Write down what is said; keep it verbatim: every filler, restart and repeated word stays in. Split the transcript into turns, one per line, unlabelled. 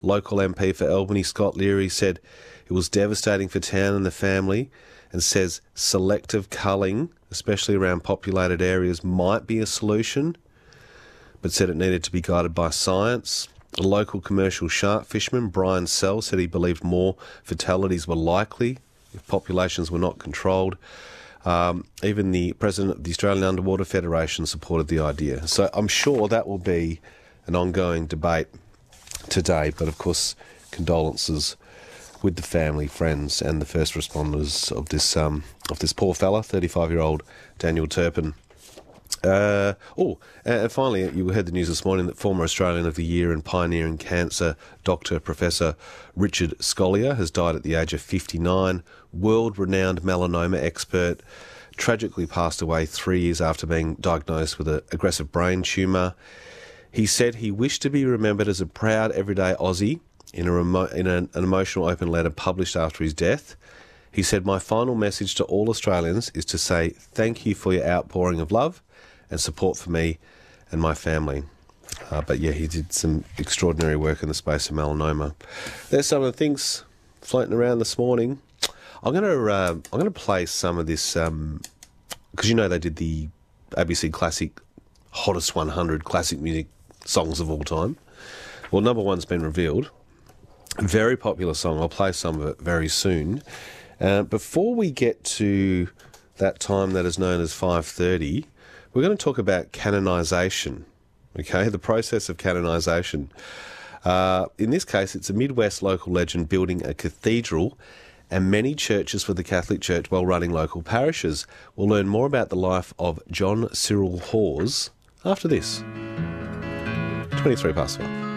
Local M P for Albany, Scott Leary, said it was devastating for Town and the family, and says selective culling, especially around populated areas, might be a solution, but said it needed to be guided by science. A local commercial shark fisherman, Brian Sell, said he believed more fatalities were likely if populations were not controlled. Um, even the president of the Australian Underwater Federation supported the idea. So I'm sure that will be an ongoing debate today, but of course condolences with the family, friends and the first responders of this um, of this poor fella, thirty-five-year-old Daniel Turpin. Uh, oh, and finally, you heard the news this morning that former Australian of the Year and pioneering cancer Doctor Professor Richard Scolyer has died at the age of fifty-nine. World-renowned melanoma expert, tragically passed away three years after being diagnosed with an aggressive brain tumour. He said he wished to be remembered as a proud everyday Aussie in, a remo- in an, an emotional open letter published after his death. He said, "My final message to all Australians is to say thank you for your outpouring of love and support for me and my family." Uh, but yeah, he did some extraordinary work in the space of melanoma. There's some of the things floating around this morning. I'm going to uh, I'm going to play some of this because um, you know they did the A B C Classic Hottest one hundred classic music songs of all time. Well, number one's been revealed. A very popular song. I'll play some of it very soon. Uh, before we get to that time that is known as five thirty, we're going to talk about canonisation, okay, the process of canonisation. Uh, in this case, it's a Midwest local legend building a cathedral and many churches for the Catholic Church while running local parishes. We'll learn more about the life of John Cyril Hawes after this. twenty-three past one.